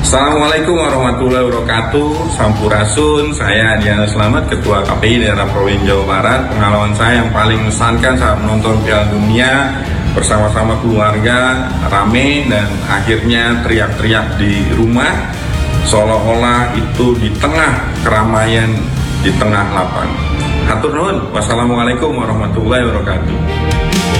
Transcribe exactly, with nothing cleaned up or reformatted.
Assalamualaikum warahmatullahi wabarakatuh. Sampurasun, saya Adiana Slamet, Ketua K P I Daerah Provinsi Jawa Barat. Pengalaman saya yang paling mengesankan saat menonton Piala Dunia bersama-sama keluarga, rame dan akhirnya teriak-teriak di rumah, seolah-olah itu di tengah keramaian, di tengah lapang. Hatur nuhun. Wassalamualaikum warahmatullahi wabarakatuh.